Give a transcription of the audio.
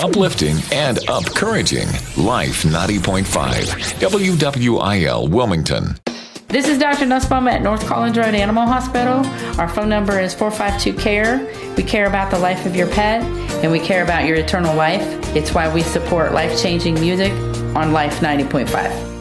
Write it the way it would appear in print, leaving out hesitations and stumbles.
uplifting and encouraging. Life 90.5. WWIL Wilmington. This is Dr. Nussbaum at North Collins Road Animal Hospital. Our phone number is 452-CARE. We care about the life of your pet, and we care about your eternal life. It's why we support life-changing music on Life 90.5.